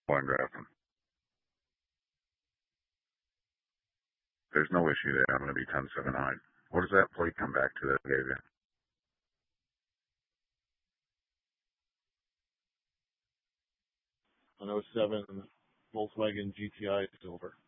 One Grafton. There's no issue there. I'm going to be 1079. What does that plate come back to that I gave you? An '07 Volkswagen GTI Silver.